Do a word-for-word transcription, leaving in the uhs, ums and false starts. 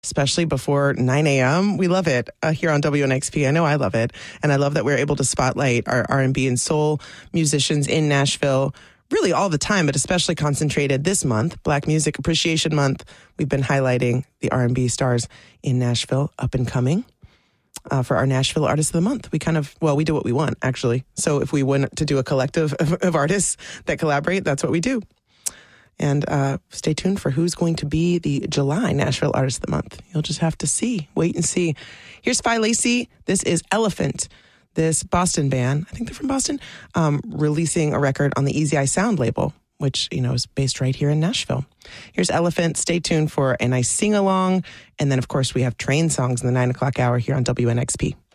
especially before nine a.m. We love it uh, here on W N X P. I know I love it. And I love that we're able to spotlight our R and B and soul musicians in Nashville really all the time, but especially concentrated this month, Black Music Appreciation Month. We've been highlighting the R and B stars in Nashville, up and coming. Uh, for our Nashville Artist of the Month. We kind of, well, we do what we want, actually. So if we want to do a collective of, of artists that collaborate, that's what we do. And uh, stay tuned for who's going to be the July Nashville Artist of the Month. You'll just have to see, wait and see. Here's Spy Lacey. This is Elephant, this Boston band, I think they're from Boston, um, releasing a record on the Easy Eye Sound label, which, you know, is based right here in Nashville. Here's Elephant. Stay tuned for a nice sing-along. And then, of course, we have train songs in the nine o'clock hour here on W N X P.